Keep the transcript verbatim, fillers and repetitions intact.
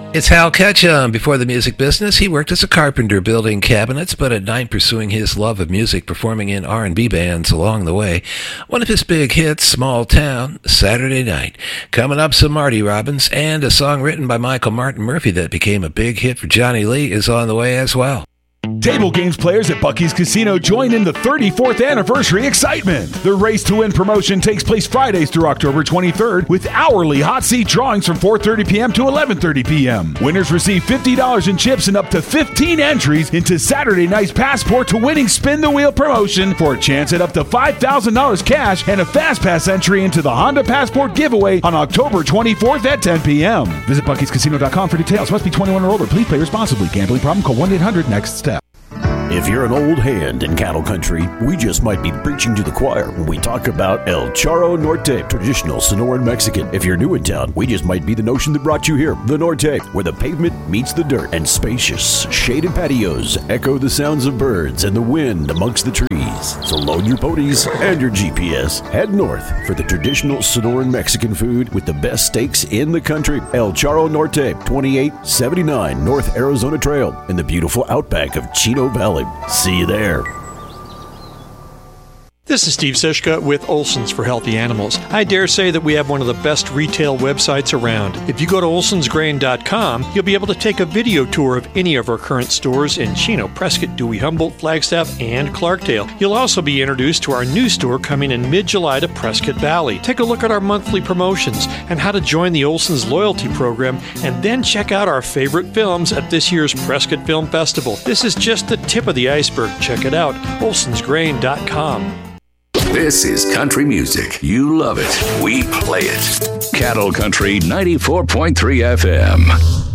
It's Hal Ketchum. Before the music business, he worked as a carpenter building cabinets, but at night pursuing his love of music, performing in R and B bands along the way. One of his big hits, Small Town, Saturday Night. Coming up, some Marty Robbins, and a song written by Michael Martin Murphey that became a big hit for Johnny Lee is on the way as well. Table games players at Buc-ee's Casino join in the thirty-fourth anniversary excitement. The Race to Win promotion takes place Fridays through October twenty-third with hourly hot seat drawings from four thirty p.m. to eleven thirty p.m. Winners receive fifty dollars in chips and up to fifteen entries into Saturday night's Passport to Winning Spin the Wheel promotion for a chance at up to five thousand dollars cash and a Fast Pass entry into the Honda Passport giveaway on October twenty-fourth at ten p.m. Visit Buc Ee's Casino dot com for details. Must be twenty-one or older. Please play responsibly. Gambling problem? Call one eight hundred next step. If you're an old hand in cattle country, we just might be preaching to the choir when we talk about El Charro Norte, traditional Sonoran Mexican. If you're new in town, we just might be the notion that brought you here. The Norte, where the pavement meets the dirt, and spacious, shaded patios echo the sounds of birds and the wind amongst the trees. So load your ponies and your G P S. Head north for the traditional Sonoran Mexican food with the best steaks in the country. El Charro Norte, twenty-eight seventy-nine North Arizona Trail in the beautiful outback of Chino Valley. See you there. This is Steve Sishka with Olson's for Healthy Animals. I dare say that we have one of the best retail websites around. If you go to olsons grain dot com, you'll be able to take a video tour of any of our current stores in Chino, Prescott, Dewey, Humboldt, Flagstaff, and Clarkdale. You'll also be introduced to our new store coming in mid-July to Prescott Valley. Take a look at our monthly promotions and how to join the Olson's loyalty program, and then check out our favorite films at this year's Prescott Film Festival. This is just the tip of the iceberg. Check it out, olsons grain dot com. This is country music. You love it. We play it. Cattle Country ninety-four point three F M.